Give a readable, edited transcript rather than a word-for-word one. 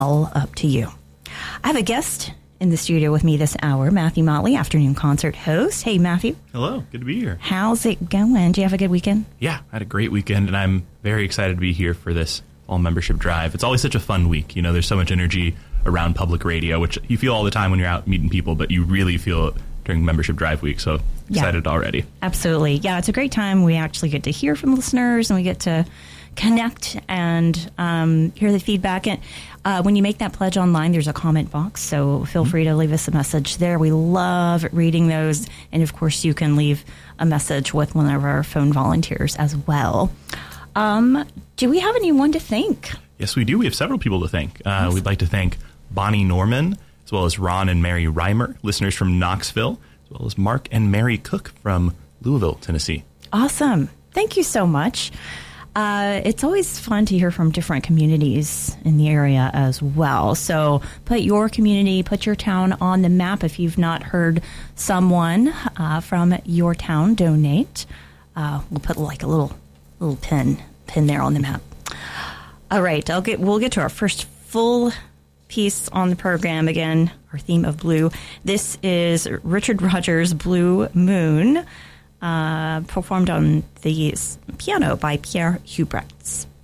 all up to you. I have a guest in the studio with me this hour, Matthew Motley, afternoon concert host. Hey, Matthew. Hello. Good to be here. How's it going? Do you have a good weekend? Yeah, I had a great weekend, and I'm very excited to be here for this fall membership drive. It's always such a fun week. You know, there's so much energy around public radio, which you feel all the time when you're out meeting people, but you really feel it during membership drive week. So excited already. Absolutely. Yeah, it's a great time. We actually get to hear from listeners, and we get to connect and hear the feedback. And when you make that pledge online, there's a comment box, so feel free to leave us a message there. We love reading those. And, of course, you can leave a message with one of our phone volunteers as well. Do we have anyone to thank? Yes, we do. We have several people to thank. Awesome. We'd like to thank Bonnie Norman, as well as Ron and Mary Reimer, listeners from Knoxville, as well as Mark and Mary Cook from Louisville, Tennessee. Awesome. Thank you so much. It's always fun to hear from different communities in the area as well. So put your community, put your town on the map. If you've not heard someone from your town donate, we'll put like a little pin there on the map. All right, we'll get to our first full piece on the program again, our theme of blue. This is Richard Rodgers' Blue Moon, performed on the piano by Pierre Hubrechts.